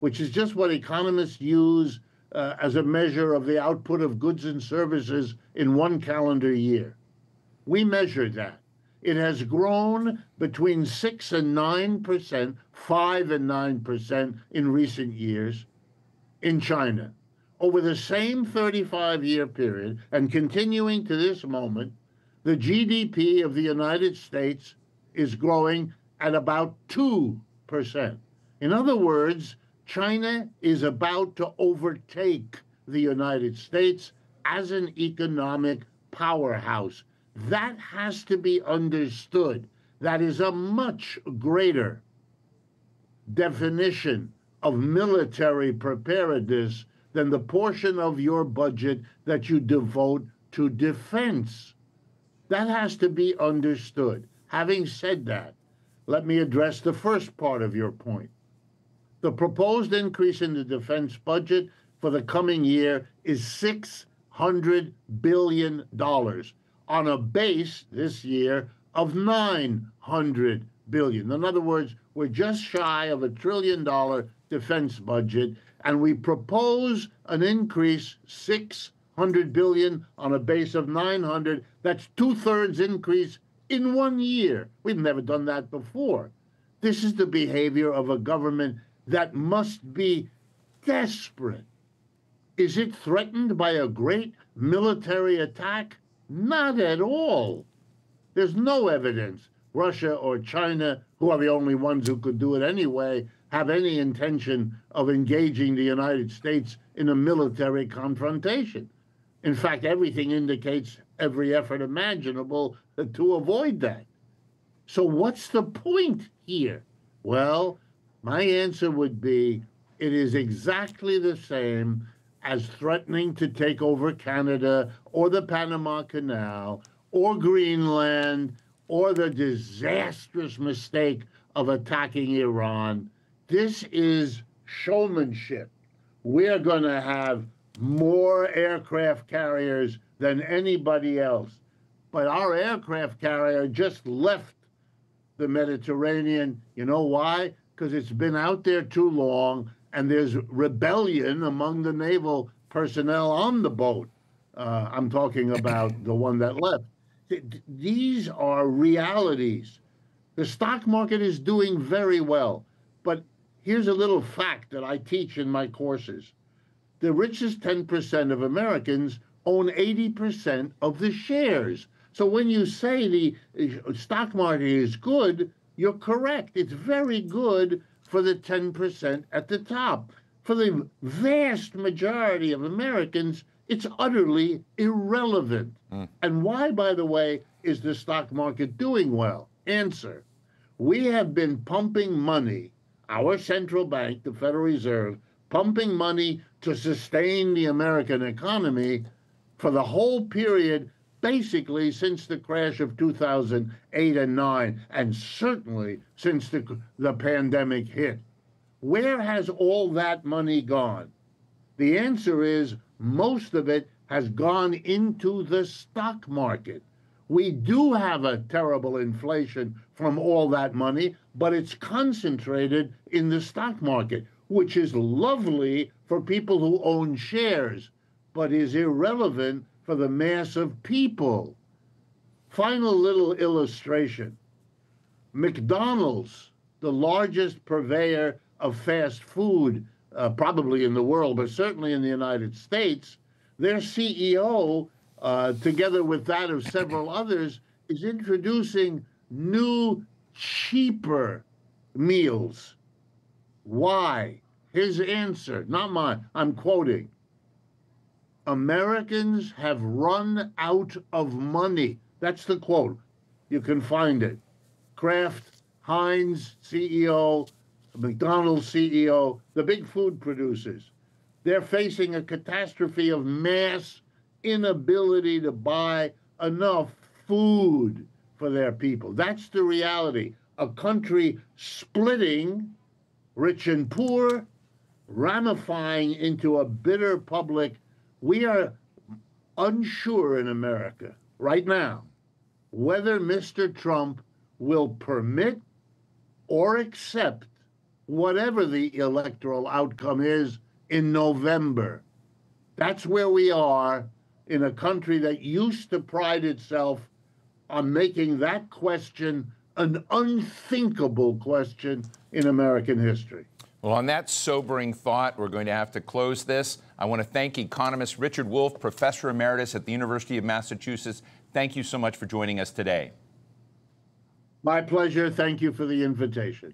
which is just what economists use as a measure of the output of goods and services in one calendar year. We measure that. It has grown between 6 and 9%, 5 and 9% in recent years in China. Over the same 35-year period and continuing to this moment, the GDP of the United States is growing at about 2%. In other words, China is about to overtake the United States as an economic powerhouse. That has to be understood. That is a much greater definition of military preparedness than the portion of your budget that you devote to defense. That has to be understood. Having said that, let me address the first part of your point. The proposed increase in the defense budget for the coming year is $600 billion on a base this year of $900 billion. In other words, we're just shy of $1 trillion defense budget, and we propose an increase $600 billion on a base of 900. That's 2/3 increase in 1 year. We've never done that before. This is the behavior of a government that must be desperate. Is it threatened by a great military attack? Not at all. There's no evidence Russia or China, who are the only ones who could do it anyway, have any intention of engaging the United States in a military confrontation. In fact, everything indicates every effort imaginable to avoid that. So what's the point here? Well, my answer would be it is exactly the same as threatening to take over Canada or the Panama Canal or Greenland or the disastrous mistake of attacking Iran. This is showmanship. We're going to have more aircraft carriers than anybody else. But our aircraft carrier just left the Mediterranean. You know why? Because it's been out there too long, and there's rebellion among the naval personnel on the boat. I'm talking about the one that left. These are realities. The stock market is doing very well. But here's a little fact that I teach in my courses. The richest 10% of Americans own 80% of the shares. So when you say the stock market is good, you're correct. It's very good for the 10% at the top. For the vast majority of Americans, it's utterly irrelevant. And why, by the way, is the stock market doing well? Answer. We have been pumping money, our central bank, the Federal Reserve, pumping money to sustain the American economy for the whole period, basically since the crash of 2008 and 9, and certainly since the pandemic hit. Where has all that money gone? The answer is most of it has gone into the stock market. We do have a terrible inflation from all that money, but it's concentrated in the stock market, which is lovely for people who own shares, but is irrelevant for the mass of people. Final little illustration. McDonald's, the largest purveyor of fast food, probably in the world, but certainly in the United States, their CEO, together with that of several others, is introducing new, cheaper meals. Why? His answer, not mine, I'm quoting. Americans have run out of money. That's the quote. You can find it. Kraft, Heinz CEO, McDonald's CEO, the big food producers. They're facing a catastrophe of mass inability to buy enough food for their people. That's the reality. A country splitting, rich and poor, ramifying into a bitter public. We are unsure in America right now whether Mr. Trump will permit or accept whatever the electoral outcome is in November. That's where we are in a country that used to pride itself on making that question an unthinkable question in American history. Well, on that sobering thought, we're going to have to close this. I want to thank economist Richard Wolff, Professor Emeritus at the University of Massachusetts. Thank you so much for joining us today. My pleasure. Thank you for the invitation.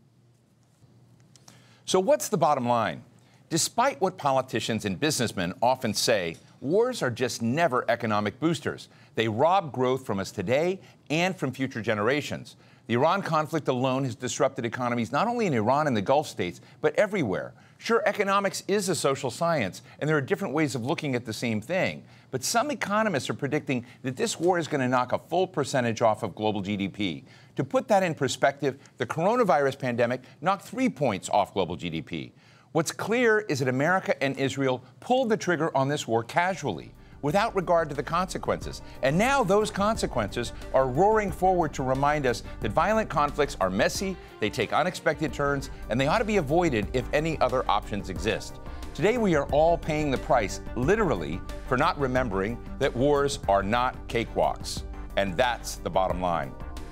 So what's the bottom line? Despite what politicians and businessmen often say, wars are just never economic boosters. They rob growth from us today and from future generations. The Iran conflict alone has disrupted economies not only in Iran and the Gulf states, but everywhere. Sure, economics is a social science, and there are different ways of looking at the same thing. But some economists are predicting that this war is going to knock a full percentage off of global GDP. To put that in perspective, the coronavirus pandemic knocked 3 points off global GDP. What's clear is that America and Israel pulled the trigger on this war casually, without regard to the consequences. And now those consequences are roaring forward to remind us that violent conflicts are messy, they take unexpected turns, and they ought to be avoided if any other options exist. Today we are all paying the price, literally, for not remembering that wars are not cakewalks. And that's the bottom line.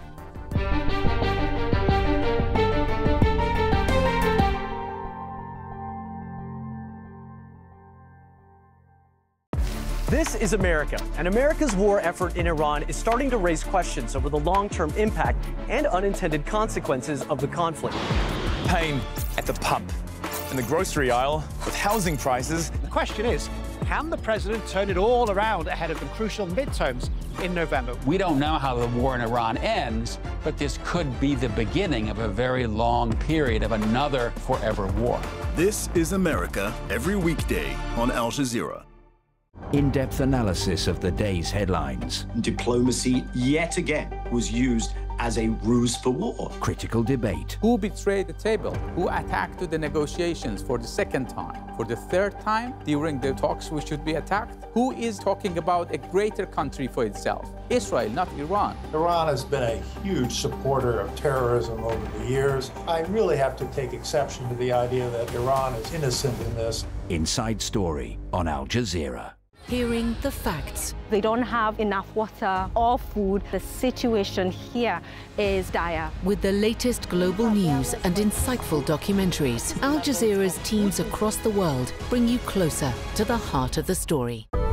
This is America, and America's war effort in Iran is starting to raise questions over the long-term impact and unintended consequences of the conflict. Pain at the pump, in the grocery aisle, with housing prices. The question is, can the president turn it all around ahead of the crucial midterms in November? We don't know how the war in Iran ends, but this could be the beginning of a very long period of another forever war. This is America every weekday on Al Jazeera. In-depth analysis of the day's headlines. Diplomacy, yet again, was used as a ruse for war. Critical debate. Who betrayed the table? Who attacked the negotiations for the second time? For the third time during the talks we should be attacked? Who is talking about a greater country for itself? Israel, not Iran. Iran has been a huge supporter of terrorism over the years. I really have to take exception to the idea that Iran is innocent in this. Inside Story on Al Jazeera. Hearing the facts. They don't have enough water or food. The situation here is dire. With the latest global news and insightful documentaries, Al Jazeera's teams across the world bring you closer to the heart of the story.